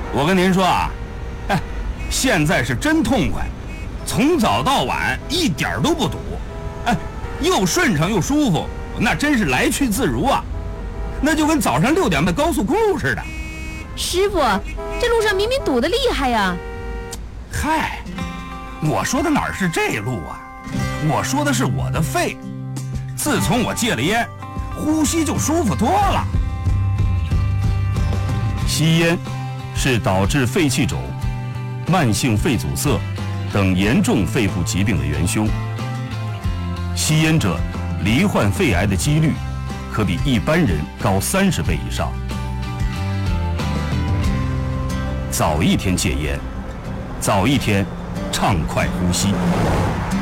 我跟您说啊，哎，现在是真痛快，从早到晚一点都不堵，哎，又顺畅又舒服，那真是来去自如啊，那就跟早上6点的高速公路似的。 师傅，这路上明明堵得厉害呀！ 嗨，我说的哪是这路啊，我说的是我的肺，自从我戒了烟，呼吸就舒服多了。 吸烟是导致肺气肿、慢性肺阻塞等严重肺部疾病的元凶。吸烟者罹患肺癌的几率可比一般人高30倍以上。早一天戒烟，早一天畅快呼吸。